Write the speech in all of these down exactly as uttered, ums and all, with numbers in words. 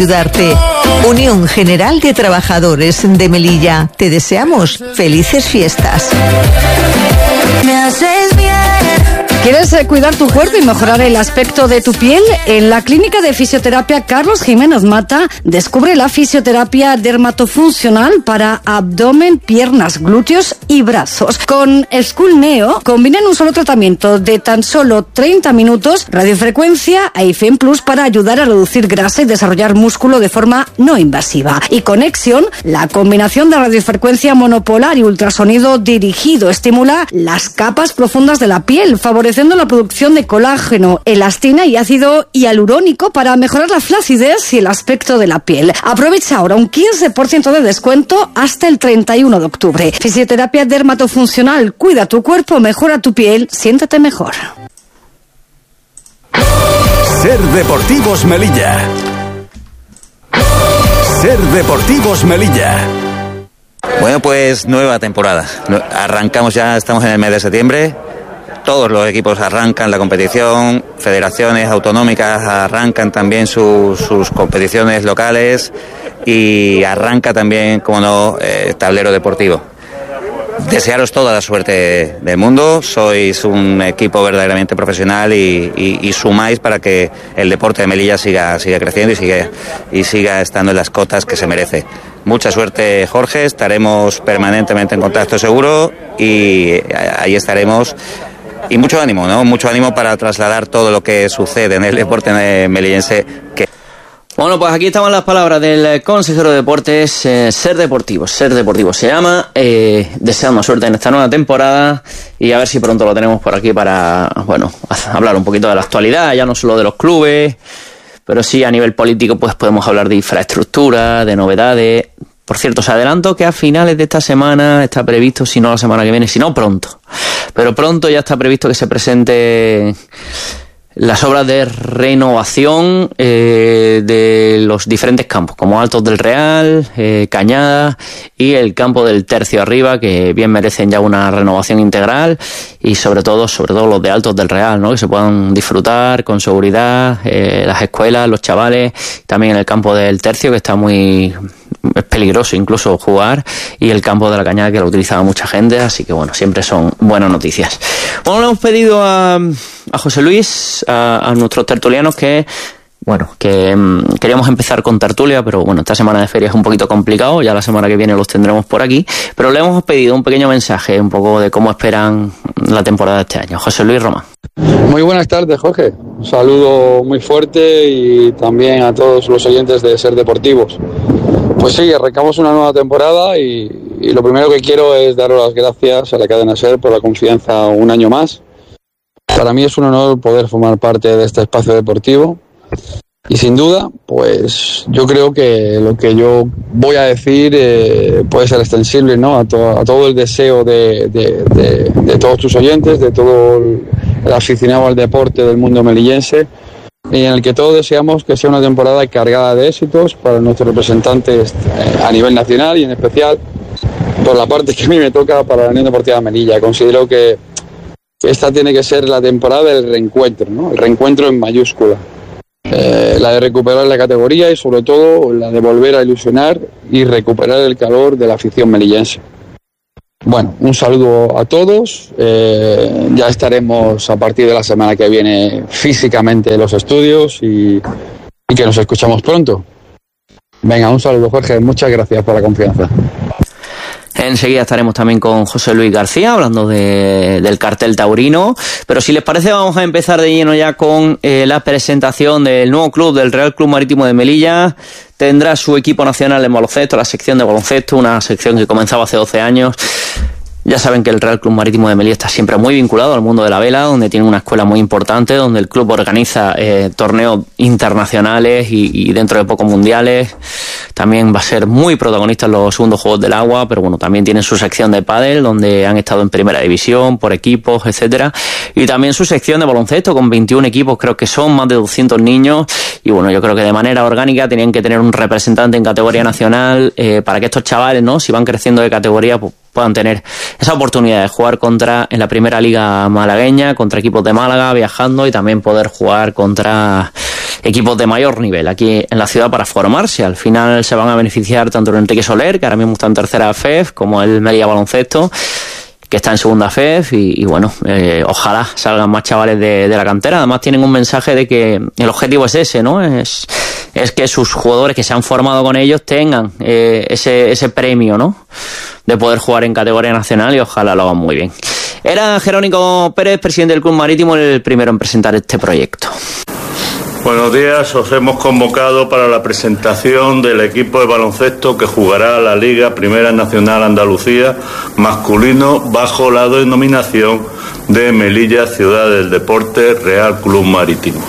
ayudarte. Unión General de Trabajadores de Melilla. Te deseamos felices fiestas. Me haces bien. ¿Quieres eh, cuidar tu cuerpo y mejorar el aspecto de tu piel? En la Clínica de Fisioterapia Carlos Jiménez Mata descubre la fisioterapia dermatofuncional para abdomen, piernas, glúteos y brazos. Con School Neo combinan un solo tratamiento de tan solo treinta minutos, radiofrecuencia e I F E M Plus para ayudar a reducir grasa y desarrollar músculo de forma no invasiva. Y Conexión, la combinación de radiofrecuencia monopolar y ultrasonido dirigido estimula las capas profundas de la piel, favoreciendo la producción de colágeno, elastina y ácido hialurónico para mejorar la flacidez y el aspecto de la piel. Aprovecha ahora un quince por ciento de descuento hasta el treinta y uno de octubre. Fisioterapia dermatofuncional. Cuida tu cuerpo, mejora tu piel, siéntete mejor. Ser Deportivos Melilla. Ser Deportivos Melilla. Bueno, pues nueva temporada. Arrancamos ya, estamos en el mes de septiembre. Todos los equipos arrancan la competición, federaciones autonómicas arrancan también sus, sus competiciones locales y arranca también, como no, eh, tablero deportivo. Desearos toda la suerte del mundo, sois un equipo verdaderamente profesional y, y, y sumáis para que el deporte de Melilla siga, siga creciendo y siga, y siga estando en las cotas que se merece. Mucha suerte, Jorge, estaremos permanentemente en contacto seguro y ahí estaremos. Y mucho ánimo, ¿no? Mucho ánimo para trasladar todo lo que sucede en el deporte melillense. Que... Bueno, pues aquí estaban las palabras del consejero de deportes, eh, Ser Deportivos. Ser Deportivos se llama, eh, deseando suerte en esta nueva temporada y a ver si pronto lo tenemos por aquí para, bueno, hablar un poquito de la actualidad, ya no solo de los clubes, pero sí a nivel político pues podemos hablar de infraestructura, de novedades. Por cierto, os adelanto que a finales de esta semana está previsto, si no la semana que viene, si no pronto, pero pronto ya está previsto que se presente las obras de renovación eh, de los diferentes campos, como Altos del Real, eh, Cañada y el campo del Tercio arriba, que bien merecen ya una renovación integral y sobre todo, sobre todo los de Altos del Real, ¿no? Que se puedan disfrutar con seguridad, eh, las escuelas, los chavales, también el campo del Tercio, que está muy... es peligroso incluso jugar, y el campo de la Cañada, que lo utilizaba mucha gente, así que bueno, siempre son buenas noticias. Bueno, le hemos pedido a, a José Luis, a, a nuestros tertulianos, que bueno, que um, queríamos empezar con tertulia, pero bueno, esta semana de feria es un poquito complicado, ya la semana que viene los tendremos por aquí, pero le hemos pedido un pequeño mensaje, un poco de cómo esperan la temporada de este año. José Luis Román. Muy buenas tardes, Jorge. Un saludo muy fuerte y también a todos los oyentes de Ser Deportivos. Pues sí, arrancamos una nueva temporada y, y lo primero que quiero es daros las gracias a la cadena SER por la confianza un año más. Para mí es un honor poder formar parte de este espacio deportivo y sin duda, pues yo creo que lo que yo voy a decir eh, puede ser extensible, ¿no? a, to- a todo el deseo de, de, de, de todos tus oyentes, de todo el, el aficionado al deporte del mundo melillense, y en el que todos deseamos que sea una temporada cargada de éxitos para nuestros representantes a nivel nacional y en especial por la parte que a mí me toca para la Unión Deportiva Melilla. Considero que, que esta tiene que ser la temporada del reencuentro, ¿no? El reencuentro en mayúscula, eh, la de recuperar la categoría y sobre todo la de volver a ilusionar y recuperar el calor de la afición melillense. Bueno, un saludo a todos, eh, ya estaremos a partir de la semana que viene físicamente en los estudios y, y que nos escuchamos pronto. Venga, un saludo, Jorge, muchas gracias por la confianza. Enseguida estaremos también con José Luis García hablando de, del cartel taurino, pero si les parece vamos a empezar de lleno ya con eh, la presentación del nuevo club del Real Club Marítimo de Melilla. Tendrá su equipo nacional en baloncesto, la sección de baloncesto, una sección que comenzaba hace doce años. Ya saben que el Real Club Marítimo de Melilla está siempre muy vinculado al mundo de la vela, donde tiene una escuela muy importante, donde el club organiza eh, torneos internacionales y, y dentro de poco mundiales. También va a ser muy protagonista en los segundos Juegos del Agua, pero bueno, también tienen su sección de pádel, donde han estado en primera división, por equipos, etcétera. Y también su sección de baloncesto, con veintiún equipos, creo que son más de doscientos niños. Y bueno, yo creo que de manera orgánica tenían que tener un representante en categoría nacional, eh, para que estos chavales, ¿no?, si van creciendo de categoría, pues puedan tener esa oportunidad de jugar contra en la primera liga malagueña, contra equipos de Málaga, viajando, y también poder jugar contra equipos de mayor nivel aquí en la ciudad para formarse. Al final se van a beneficiar tanto el Enrique Soler, que ahora mismo está en tercera F E F, como el Melilla Baloncesto, que está en segunda F E F, y, y bueno, eh, ojalá salgan más chavales de, de la cantera. Además tienen un mensaje de que el objetivo es ese, ¿no? Es, es que sus jugadores que se han formado con ellos tengan eh, ese, ese premio, ¿no? De poder jugar en categoría nacional, y ojalá lo hagan muy bien. Era Jerónimo Pérez, presidente del Club Marítimo, el primero en presentar este proyecto. Buenos días, os hemos convocado para la presentación del equipo de baloncesto que jugará la Liga Primera Nacional Andalucía masculino bajo la denominación de Melilla Ciudad del Deporte Real Club Marítimo.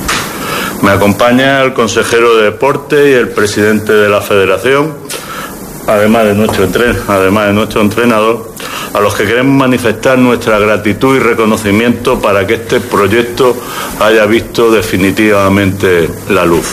Me acompaña el consejero de Deporte y el presidente de la Federación, además de nuestro entren- además de nuestro entrenador, a los que queremos manifestar nuestra gratitud y reconocimiento para que este proyecto haya visto definitivamente la luz.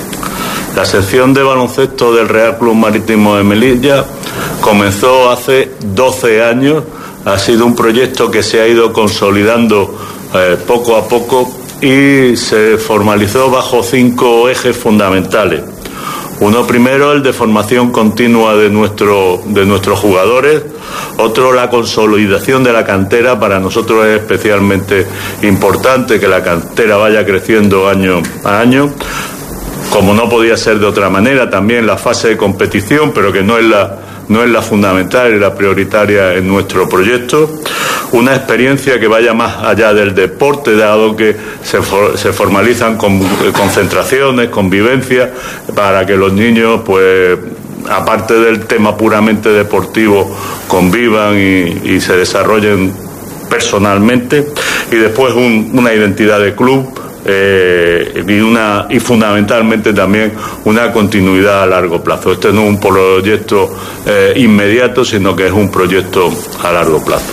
La sección de baloncesto del Real Club Marítimo de Melilla comenzó hace doce años, ha sido un proyecto que se ha ido consolidando eh, poco a poco y se formalizó bajo cinco ejes fundamentales. Uno primero, el de formación continua de, nuestro, de nuestros jugadores. Otro, la consolidación de la cantera. Para nosotros es especialmente importante que la cantera vaya creciendo año a año. Como no podía ser de otra manera, también la fase de competición, pero que no es la, no es la fundamental y la prioritaria en nuestro proyecto. Una experiencia que vaya más allá del deporte, dado que se, for, se formalizan con, concentraciones, convivencias, para que los niños, pues, aparte del tema puramente deportivo, convivan y, y se desarrollen personalmente. Y después un, una identidad de club eh, y, una, y fundamentalmente también una continuidad a largo plazo. Este no es un proyecto eh, inmediato, sino que es un proyecto a largo plazo.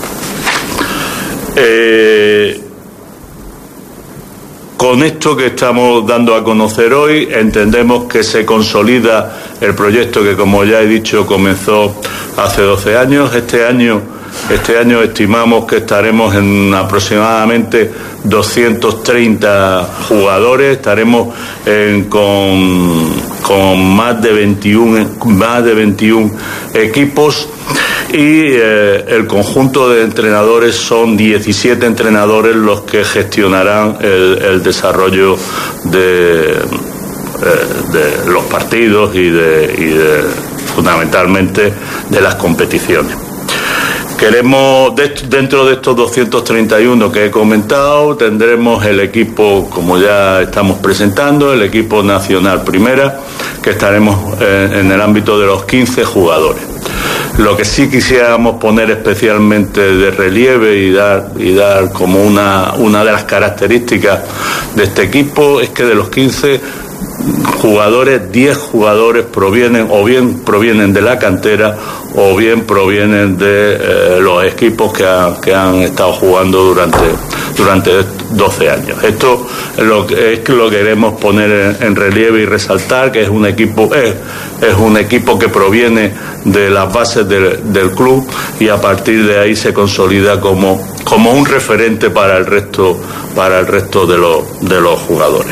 Eh, con esto que estamos dando a conocer hoy, entendemos que se consolida el proyecto que, como ya he dicho, comenzó hace doce años. Este año, este año estimamos que estaremos en aproximadamente doscientos treinta jugadores, estaremos en, con, con más de veintiuno, más de veintiún equipos. Y eh, el conjunto de entrenadores son diecisiete entrenadores los que gestionarán el, el desarrollo de, eh, de los partidos y, de, y de, fundamentalmente de las competiciones. Queremos, dentro de estos doscientos treinta y uno que he comentado, tendremos el equipo, como ya estamos presentando, el equipo nacional primera, que estaremos en, en el ámbito de los quince jugadores. Lo que sí quisiéramos poner especialmente de relieve y dar, y dar como una, una de las características de este equipo es que de los quince jugadores, diez jugadores provienen o bien provienen de la cantera o bien provienen de eh, los equipos que, ha, que han estado jugando durante, durante doce años. Esto es lo que, es que lo queremos poner en, en relieve y resaltar, que es un equipo es, es un equipo que proviene de las bases del, del club, y a partir de ahí se consolida como, como un referente para el resto, para el resto de los, de los jugadores.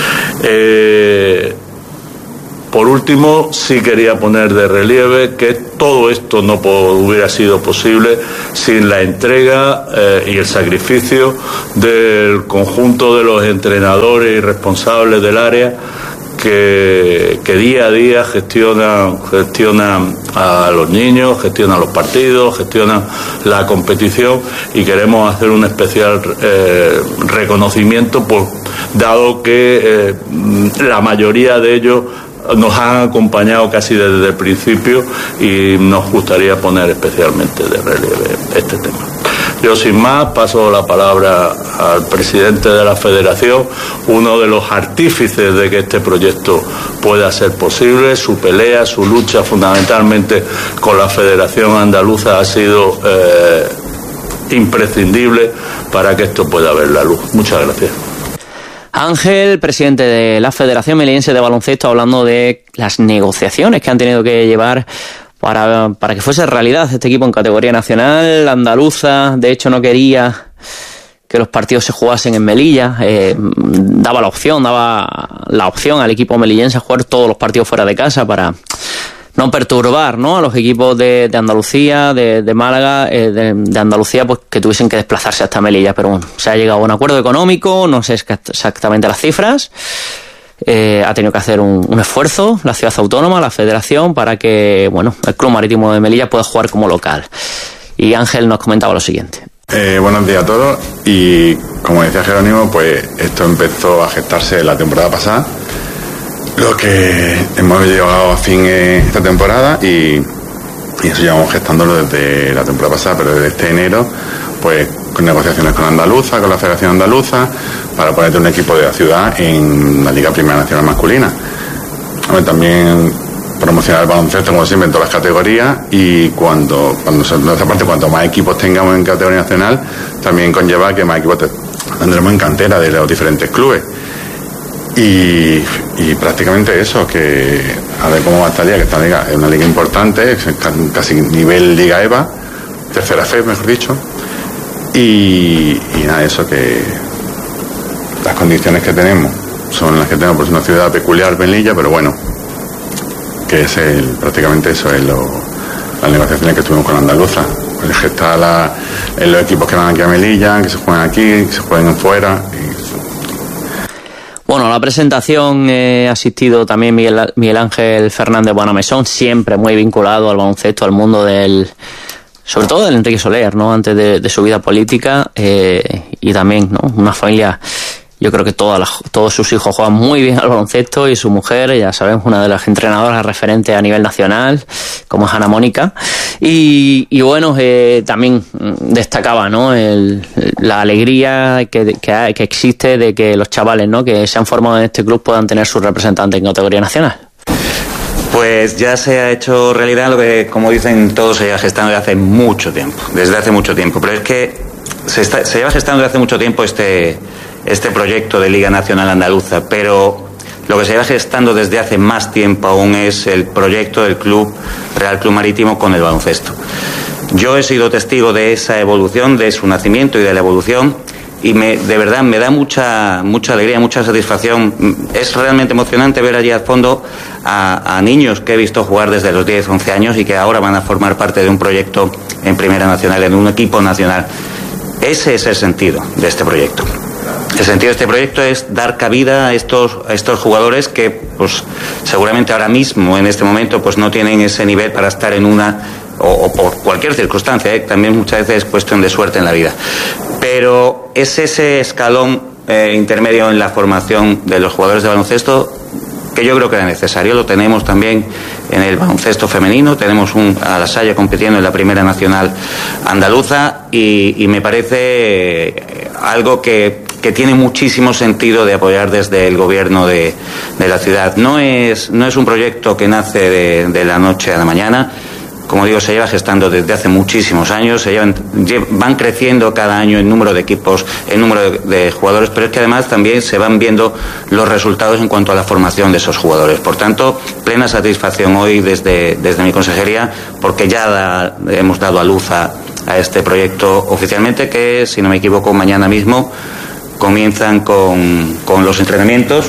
Eh, por último, sí quería poner de relieve que todo esto no hubiera sido posible sin la entrega eh, y el sacrificio del conjunto de los entrenadores y responsables del área que, que día a día gestionan, gestionan a los niños, gestionan los partidos, gestionan la competición, y queremos hacer un especial eh, reconocimiento por, dado que eh, la mayoría de ellos nos han acompañado casi desde el principio, y nos gustaría poner especialmente de relieve este tema. Yo, sin más, paso la palabra al presidente de la Federación, uno de los artífices de que este proyecto pueda ser posible. Su pelea, su lucha fundamentalmente con la Federación Andaluza ha sido eh, imprescindible para que esto pueda ver la luz. Muchas gracias. Ángel, presidente de la Federación Melillense de Baloncesto, hablando de las negociaciones que han tenido que llevar para, para que fuese realidad este equipo en categoría nacional. Andaluza, de hecho, no quería que los partidos se jugasen en Melilla. Eh, daba la opción, daba la opción al equipo melillense a jugar todos los partidos fuera de casa para no perturbar, ¿no?, a los equipos de, de Andalucía, de, de Málaga, eh, de, de Andalucía, pues que tuviesen que desplazarse hasta Melilla. Pero bueno, se ha llegado a un acuerdo económico, no sé exactamente las cifras. Eh, ha tenido que hacer un, un esfuerzo la ciudad autónoma, la federación, para que, bueno, el Club Marítimo de Melilla pueda jugar como local. Y Ángel nos comentaba lo siguiente. Eh, buenos días a todos. Y como decía Jerónimo, pues esto empezó a gestarse la temporada pasada. Lo que hemos llegado a fin esta temporada y, y eso llevamos gestándolo desde la temporada pasada, pero desde este enero, pues con negociaciones con Andaluza, con la Federación Andaluza, para poner un equipo de la ciudad en la Liga Primera Nacional Masculina. También promocionar el baloncesto, como siempre, en todas las categorías, y cuando, cuando nuestra parte, cuanto más equipos tengamos en categoría nacional, también conlleva que más equipos te, tendremos en cantera de los diferentes clubes. Y, y prácticamente eso, que a ver cómo va esta liga, que esta liga es una liga importante, es casi nivel Liga EVA, tercera F, mejor dicho, y, y nada, eso, que las condiciones que tenemos son las que tenemos, pues una ciudad peculiar, Melilla, pero bueno, que es el, prácticamente eso es lo, las negociaciones que tuvimos con Andaluza, pues gestar la, en los equipos que van aquí a Melilla, que se jueguen aquí, que se jueguen fuera. Y, bueno, a la presentación eh, ha asistido también Miguel, Miguel Ángel Fernández Bonamesón, siempre muy vinculado al baloncesto, al mundo del, sobre todo del Enrique Soler, ¿no?, antes de, de su vida política, eh, y también, ¿no?, una familia. Yo creo que todas las, todos sus hijos juegan muy bien al baloncesto, y su mujer, ya sabemos, una de las entrenadoras referentes a nivel nacional, como es Ana Mónica. Y, y bueno, eh, también destacaba, ¿no?, el, la alegría que, que, que existe de que los chavales, ¿no?, que se han formado en este club puedan tener su representante en categoría nacional. Pues ya se ha hecho realidad lo que, como dicen todos, se lleva gestando desde hace mucho tiempo, desde hace mucho tiempo. Pero es que se, está, se lleva gestando desde hace mucho tiempo este... este proyecto de Liga Nacional Andaluza, pero lo que se lleva gestando desde hace más tiempo aún es el proyecto del Club Real Club Marítimo con el baloncesto. Yo he sido testigo de esa evolución, de su nacimiento y de la evolución, y me, de verdad me da mucha mucha alegría, mucha satisfacción. Es realmente emocionante ver allí al fondo a, a niños que he visto jugar desde los diez, once años y que ahora van a formar parte de un proyecto en Primera Nacional, en un equipo nacional. Ese es el sentido de este proyecto. El sentido de este proyecto es dar cabida a estos, a estos jugadores que, pues, seguramente ahora mismo, en este momento, pues no tienen ese nivel para estar en una, o, o por cualquier circunstancia, ¿eh? También muchas veces es cuestión de suerte en la vida. Pero es ese escalón eh, intermedio en la formación de los jugadores de baloncesto que yo creo que era necesario. Lo tenemos también en el baloncesto femenino, tenemos un, a la Salle compitiendo en la Primera Nacional Andaluza, y, y me parece algo que, que tiene muchísimo sentido de apoyar desde el gobierno de, de la ciudad. No es, no es un proyecto que nace de, de la noche a la mañana. Como digo, se lleva gestando desde hace muchísimos años, se llevan, van creciendo cada año el número de equipos, el número de, de jugadores, pero es que además también se van viendo los resultados en cuanto a la formación de esos jugadores. Por tanto, plena satisfacción hoy desde, desde mi consejería, porque ya da, hemos dado a luz a, a este proyecto oficialmente, que, si no me equivoco, mañana mismo comienzan con, con los entrenamientos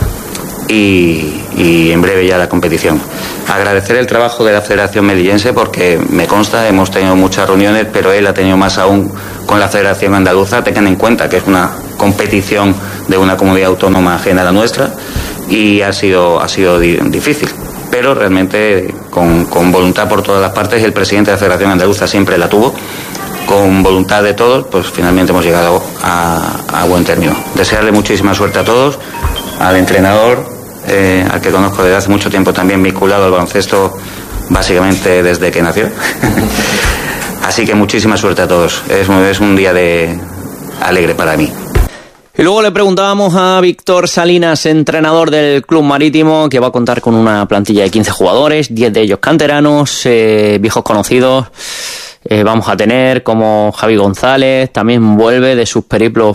y, y en breve ya la competición. Agradecer el trabajo de la Federación Melillense, porque me consta, hemos tenido muchas reuniones, pero él ha tenido más aún con la Federación Andaluza. Tengan en cuenta que es una competición de una comunidad autónoma ajena a la nuestra, y ha sido, ha sido di- difícil, pero realmente con, con voluntad por todas las partes. El presidente de la Federación Andaluza siempre la tuvo, con voluntad de todos, pues finalmente hemos llegado a, a buen término. Desearle muchísima suerte a todos, al entrenador, Eh, al que conozco desde hace mucho tiempo, también vinculado al baloncesto básicamente desde que nació. Así que muchísima suerte a todos. Es, es un día de alegre para mí. Y luego le preguntábamos a Víctor Salinas, entrenador del Club Marítimo, que va a contar con una plantilla de quince jugadores, diez de ellos canteranos, eh, viejos conocidos. Eh, vamos a tener como Javi González, también vuelve de sus periplos